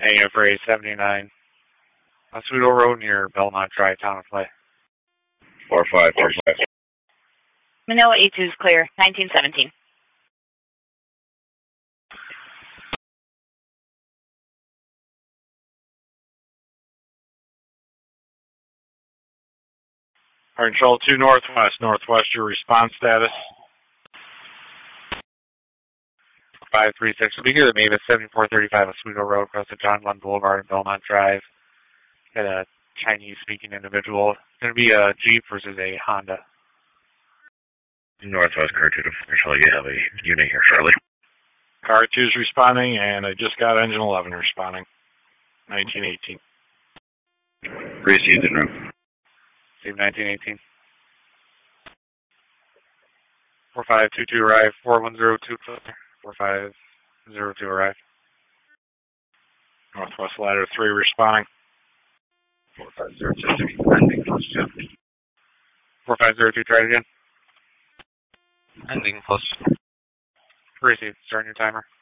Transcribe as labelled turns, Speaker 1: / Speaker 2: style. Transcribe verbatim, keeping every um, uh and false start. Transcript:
Speaker 1: A F R A seventy-nine. Oswego Road near Belmont Drive, Town of Clay.
Speaker 2: four five four five.
Speaker 3: Manila A two is clear, nineteen seventeen.
Speaker 1: Hard Control two Northwest, Northwest, your response status. five three six. We'll be here at Mavis, seventy-four thirty-five Oswego Road, across the John Glenn Boulevard and Belmont Drive. Got a Chinese-speaking individual. It's going to be a Jeep versus a Honda.
Speaker 2: Northwest Car two to Marshall, you have a unit here shortly.
Speaker 1: Car two is responding, and I just got Engine eleven responding. nineteen eighteen.
Speaker 2: Received in room.
Speaker 1: Save nineteen eighteen. four five two two arrive, four one zero two, four five zero two arrive. Northwest Ladder three responding.
Speaker 2: four five zero two three, ending plus two.
Speaker 1: four five zero two, try it again.
Speaker 2: Ending plus.
Speaker 1: Receive, starting your timer.